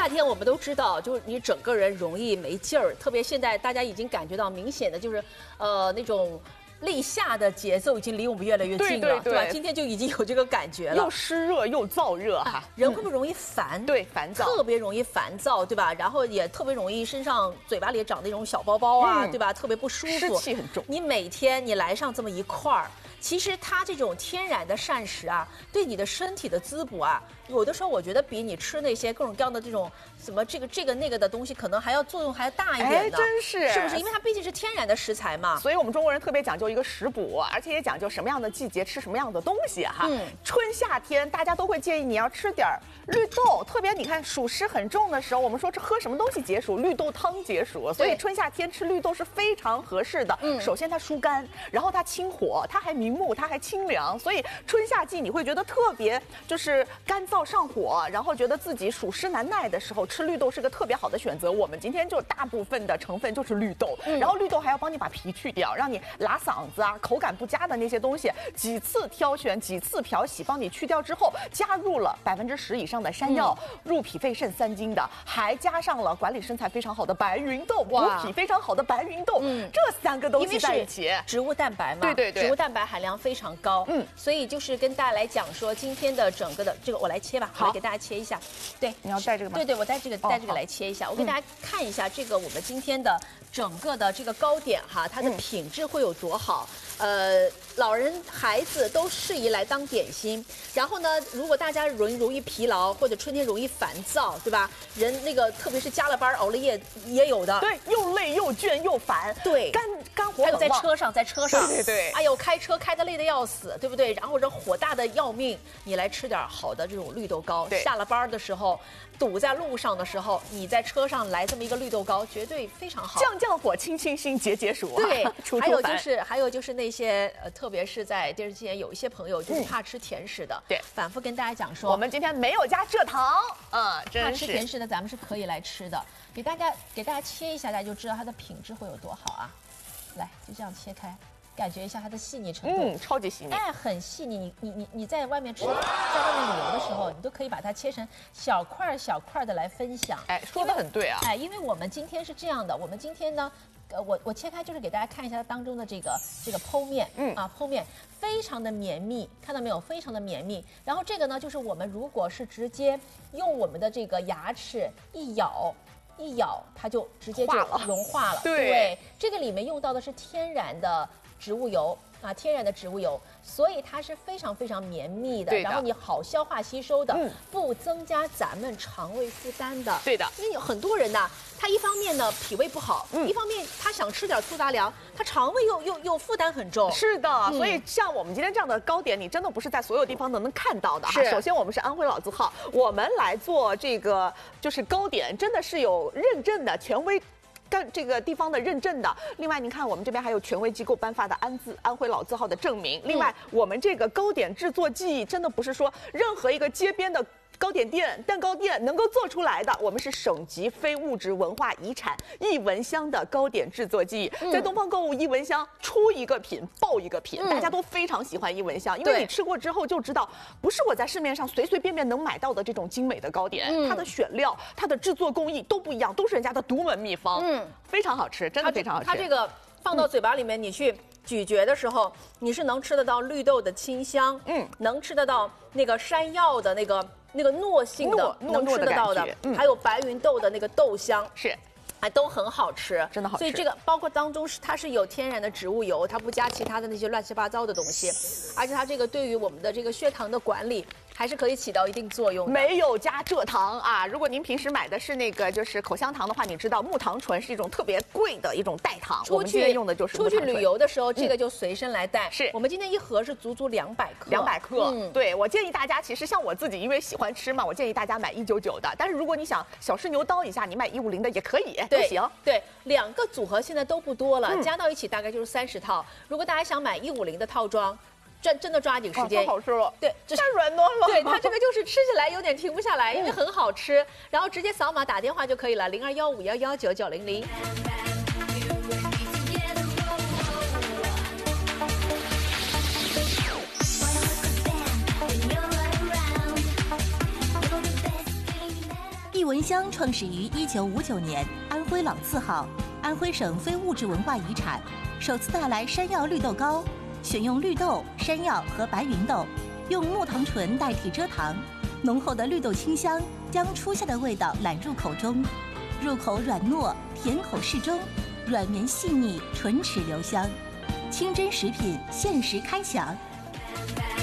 夏天我们都知道，就是你整个人容易没劲儿，特别现在大家已经感觉到明显的就是，那种。立夏的节奏已经离我们越来越近了，对吧？今天就已经有这个感觉了， 又湿热又燥热哈。 人会不会容易烦？ 对，烦躁， 特别容易烦躁，对吧？然后也特别容易身上、嘴巴里长那种小包包啊，对吧？特别不舒服， 湿气很重。 你每天你来上这么一块儿，其实它这种天然的膳食啊，对你的身体的滋补啊，有的时候我觉得比你吃那些各种各样的这种什么这个那个的东西，可能还要作用还大一点呢。 真是， 是不是？因为它毕竟是天然的食材嘛。 所以我们中国人特别讲究一个食补，而且也讲究什么样的季节吃什么样的东西哈。春夏天大家都会建议你要吃点绿豆，特别你看暑湿很重的时候，我们说喝什么东西解暑？绿豆汤解暑。所以春夏天吃绿豆是非常合适的。首先它疏肝，然后它清火，它还明目，它还清凉。所以春夏季你会觉得特别就是干燥上火，然后觉得自己暑湿难耐的时候，吃绿豆是个特别好的选择。我们今天就大部分的成分就是绿豆，然后绿豆还要帮你把皮去掉，让你拉嗓子啊、口感不佳的那些东西，几次挑选、几次漂洗，帮你去掉之后，加入了10%以上的山药，入脾肺肾3经的，还加上了管理身材非常好的白芸豆，补脾非常好的白芸豆，这3个东西在一起， 植物蛋白嘛， 对， 植物蛋白含量非常高，所以就是跟大家来讲说，今天的整个的这个我来切吧，我来给大家切一下，对， 你要带这个吗？ 对，我带这个来切一下，我给大家看一下这个我们今天的整个的这个糕点哈，它的品质会有多好。老人孩子都适宜来当点心。然后呢，如果大家容易疲劳，或者春天容易烦躁，对吧？人那个特别是加了班熬了夜也有的， 对，又累又倦又烦， 对， 肝火还有在车上， 对， 哎呦，开车开得累得要死，对不对？然后人火大的要命，你来吃点好的这种绿豆糕，下了班的时候。堵在路上的时候，你在车上来这么一个绿豆糕，绝对非常好。 降火、清心、解暑。 对，还有就是那些特别是在电视机前有一些朋友就是怕吃甜食的， 对， 反复跟大家讲说， 我们今天没有加蔗糖， 怕吃甜食的咱们是可以来吃的。给大家切一下，大家就知道它的品质会有多好啊。来，就这样切开。感觉一下它的细腻程度， 超级细腻， 哎，很细腻。你在外面吃，在外面旅游的时候，你都可以把它切成小块的来分享。 哎，说得很对啊。 哎，因为我们今天是这样的，我们今天呢，我切开就是给大家看一下它当中的这个剖面，剖面非常的绵密，看到没有？非常的绵密。然后这个呢，就是我们如果是直接用我们的这个牙齿一咬，它就直接就融化了。对，这个里面用到的是天然的植物油啊，天然的植物油，所以它是非常非常绵密的，然后你好消化吸收的，不增加咱们肠胃负担的。 对的， 因为有很多人呢，他一方面呢脾胃不好，一方面他想吃点粗杂粮，他肠胃又负担很重。 是的，所以像我们今天这样的糕点，你真的不是在所有地方都能看到的哈。首先我们是安徽老字号，我们来做这个就是糕点，真的是有认证的权威。这个地方的认证的，另外您看我们这边还有权威机构颁发的安徽老字号的证明。另外，我们这个糕点制作技艺真的不是说任何一个街边的糕点店、蛋糕店能够做出来的，我们是省级非物质文化遗产艺文香的糕点制作技艺。在东方购物艺文香出一个品爆一个品，大家都非常喜欢艺文香，因为你吃过之后就知道，不是我在市面上随随便便能买到的这种精美的糕点，它的选料、它的制作工艺都不一样，都是人家的独门秘方，非常好吃，真的非常好吃。 它这个放到嘴巴里面，你去咀嚼的时候，你是能吃得到绿豆的清香，能吃得到那个山药的那个糯性的，能吃得到的，还有白芸豆的那个豆香， 是。 哎，都很好吃， 真的好吃。 所以这个包括当中它是有天然的植物油，它不加其他的那些乱七八糟的东西，而且它这个对于我们的这个血糖的管理还是可以起到一定作用的。 没有加蔗糖啊！如果您平时买的是那个就是口香糖的话，你知道木糖醇是一种特别贵的一种代糖。我们今天用的就是出去旅游的时候，这个就随身来带。 是我们今天一盒是足足200克。 200克，对，我建议大家，其实像我自己，因为喜欢吃嘛，我建议大家买199的。但是如果你想小试牛刀一下，你买150的也可以，都行。 对。2个组合现在都不多了，加到一起大概就是30套。如果大家想买150的套装，真的抓紧时间。 太好吃了， 对， 太软糯了。 对，它这个就是吃起来有点停不下来，因为很好吃。然后直接扫码打电话就可以了，0215119900。 益闻香创始于1959年，安徽老字号，安徽省非物质文化遗产，首次带来山药绿豆糕，选用绿豆、山药和白芸豆，用木糖醇代替蔗糖，浓厚的绿豆清香将初夏的味道揽入口中，入口软糯，甜口适中，软绵细腻，唇齿留香，清真食品限时开享。